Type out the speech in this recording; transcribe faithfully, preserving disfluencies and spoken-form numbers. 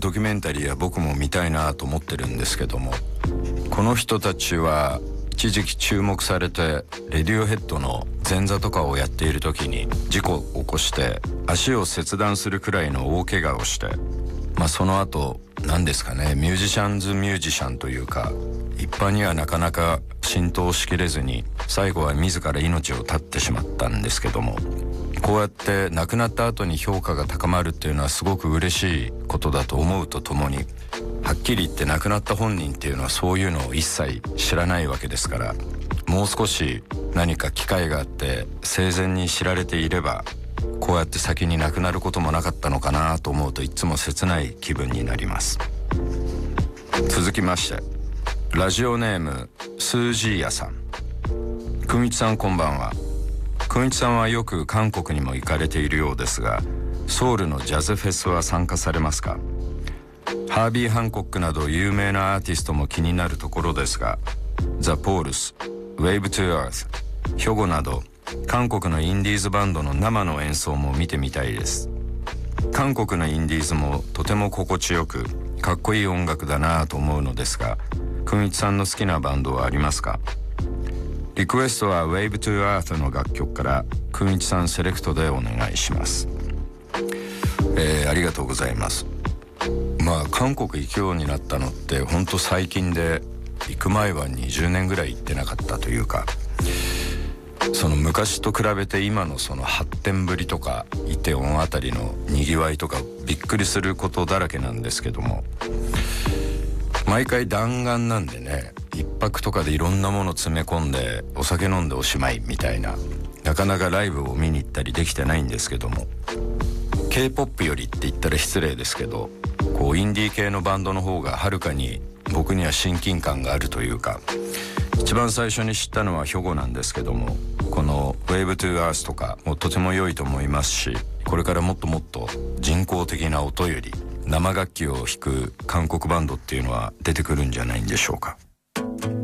ドキュメンタリーは僕も見たいなと思ってるんですけども、この人たちは一時期注目されてレディオヘッドの前座とかをやっている時に事故を起こして足を切断するくらいの大怪我をして、まあその後何ですかね、ミュージシャンズミュージシャンというか一般にはなかなか浸透しきれずに最後は自ら命を絶ってしまったんですけども、こうやって亡くなった後に評価が高まるっていうのはすごく嬉しいことだと思うとともに、はっきり言って亡くなった本人っていうのはそういうのを一切知らないわけですから、もう少し何か機会があって生前に知られていればこうやって先に亡くなることもなかったのかなと思うといつも切ない気分になります。続きまして、ラジオネームスージーヤさん。くんいちさんこんばんは。くんいちさんはよく韓国にも行かれているようですが、ソウルのジャズフェスは参加されますか？ハービー・ハンコックなど有名なアーティストも気になるところですが、ザ・ポールス、ウェイブ・トゥ・アース、ヒョゴなど韓国のインディーズバンドの生の演奏も見てみたいです。韓国のインディーズもとても心地よくかっこいい音楽だなと思うのですが、くんいちさんの好きなバンドはありますか？リクエストは Wave to Earth の楽曲からくんいちさんセレクトでお願いします。えー、ありがとうございます。まあ韓国行くようになったのってほんと最近で、行く前はにじゅうねんぐらい行ってなかったというか、その昔と比べて今のその発展ぶりとかイテウォンあたりのにぎわいとかびっくりすることだらけなんですけども、毎回弾丸なんでね、一泊とかでいろんなもの詰め込んでお酒飲んでおしまいみたいな、なかなかライブを見に行ったりできてないんですけども、 K-ポップ よりって言ったら失礼ですけど、こうインディー系のバンドの方がはるかに僕には親近感があるというか、一番最初に知ったのはヒョゴなんですけども、この Wave to Earth とかもとても良いと思いますし、これからもっともっと人工的な音より生楽器を弾く韓国バンドっていうのは出てくるんじゃないんでしょうか。